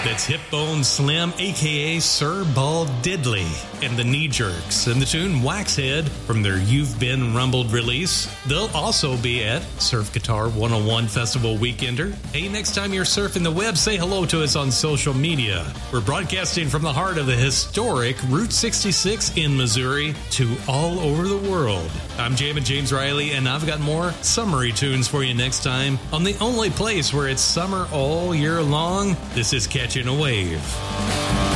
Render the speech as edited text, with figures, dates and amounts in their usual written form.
That's Hip Bone Slim, a.k.a. Sir Bald Diddley, and the Knee Jerks, and the tune Waxhead from their You've Been Rumbled release. They'll also be at Surf Guitar 101 Festival Weekender. Hey, next time you're surfing the web, say hello to us on social media. We're broadcasting from the heart of the historic Route 66 in Missouri to all over the world. I'm Jammin' James Riley, and I've got more summery tunes for you next time on the only place where it's summer all year long. This is Catching a Wave.